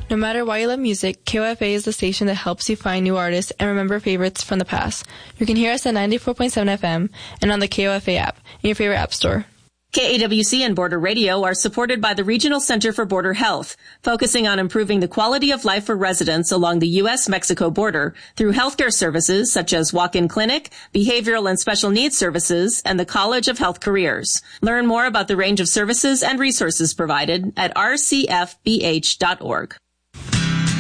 No matter why you love music, KOFA is the station that helps you find new artists and remember favorites from the past. You can hear us at 94.7 FM and on the KOFA app in your favorite app store. KAWC and Border Radio are supported by the Regional Center for Border Health, focusing on improving the quality of life for residents along the U.S.-Mexico border through healthcare services such as walk-in clinic, behavioral and special needs services, and the College of Health Careers. Learn more about the range of services and resources provided at rcfbh.org.